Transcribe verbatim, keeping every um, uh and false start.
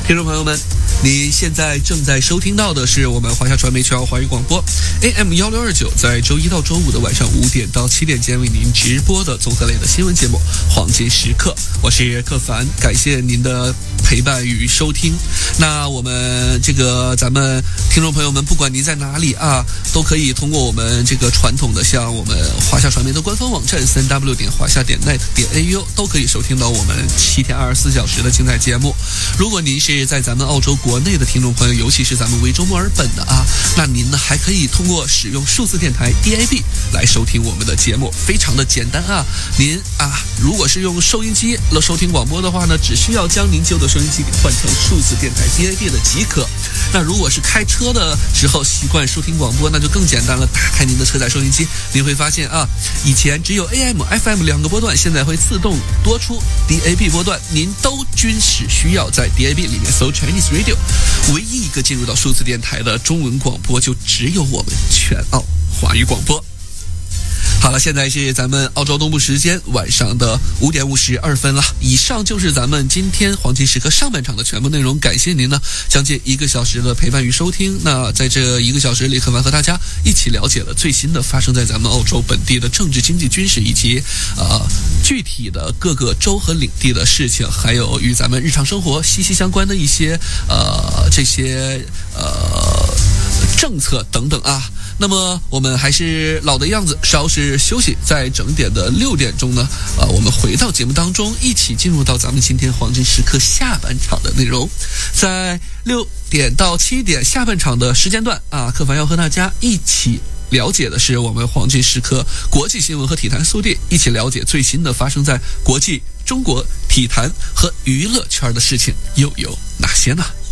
听众朋友们，你现在正在收听到的是我们华夏传媒全华语广播 A M 一六二九，在周一到周五的晚上五点到七点间为您直播的综合类的新闻节目《黄金时刻》，我是克凡，感谢您的陪伴与收听。那我们这个咱们听众朋友们，不管您在哪里啊，都可以通过我们这个传统的像我们华夏传媒的官方网站 三 w 点华夏点 net 点 a u 都可以收听到我们七天二十四小时的精彩节目。如果您是在咱们澳洲国内的听众朋友，尤其是咱们维州墨尔本的啊，那您呢还可以通过使用数字电台 D A B 来收听我们的节目，非常的简单啊。您啊，如果是用收音机来收听广播的话呢，只需要将您旧的收音机给换成数字电台 D A B 的即可。那如果是开车的时候习惯收听广播，那就更简单了，打开您的车载收音机，您会发现啊，以前只有 A M、F M 两个波段，现在会自动多出 D A B 波段，您都均是需要在 D A B 里面搜 Chinese Radio。唯一一个进入到数字电台的中文广播，就只有我们全澳华语广播。好了，现在是咱们澳洲东部时间晚上的五点五十二分了。以上就是咱们今天黄金时刻上半场的全部内容，感谢您呢将近一个小时的陪伴与收听。那在这一个小时里，克凡和大家一起了解了最新的发生在咱们澳洲本地的政治、经济、军事以及呃具体的各个州和领地的事情，还有与咱们日常生活息息相关的一些呃这些呃政策等等啊。那么我们还是老的样子，稍事休息，在整点的六点钟呢，呃，我们回到节目当中，一起进入到咱们今天黄金时刻下半场的内容。在六点到七点下半场的时间段啊，克凡要和大家一起了解的是我们黄金时刻国际新闻和体坛速递，一起了解最新的发生在国际、中国体坛和娱乐圈的事情又有哪些呢？